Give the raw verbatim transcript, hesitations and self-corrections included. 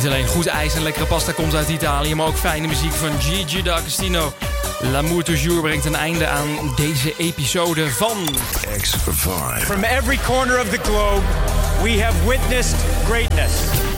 Niet alleen goed ijs en lekkere pasta komt uit Italië, maar ook fijne muziek van Gigi D'Agostino. L'amour toujours brengt een einde aan deze episode van X vijf. From every corner of the globe, we have witnessed greatness.